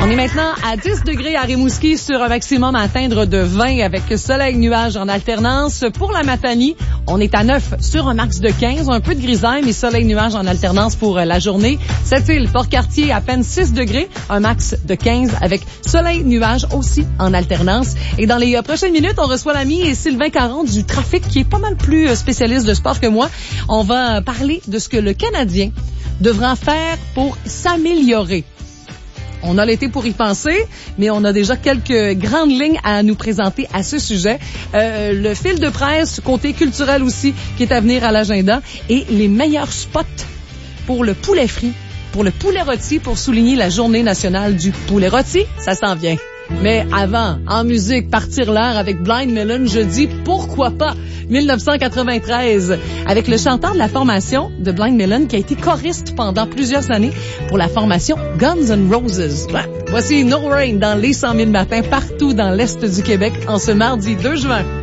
On est maintenant à 10 degrés à Rimouski sur un maximum à atteindre de 20 avec soleil-nuage en alternance. Pour la Matanie, on est à 9 sur un max de 15. Un peu de grisaille, mais soleil-nuage en alternance pour la journée. Sept-Îles, Port-Cartier, à peine 6 degrés, un max de 15 avec soleil-nuage aussi en alternance. Et dans les prochaines minutes, on reçoit l'ami Sylvain Caron du trafic qui est pas mal plus spécialiste de sport que moi. On va parler de ce que le Canadien devra faire pour s'améliorer. On a l'été pour y penser, mais on a déjà quelques grandes lignes à nous présenter à ce sujet. Le fil de presse, côté culturel aussi, qui est à venir à l'agenda. Et les meilleurs spots pour le poulet frit, pour le poulet rôti, pour souligner la journée nationale du poulet rôti. Ça s'en vient. Mais avant, en musique, partir l'air avec Blind Melon, je dis pourquoi pas 1993, avec le chanteur de la formation de Blind Melon qui a été choriste pendant plusieurs années pour la formation Guns N' Roses. Voici No Rain dans les 100 000 matins partout dans l'Est du Québec en ce mardi 2 juin.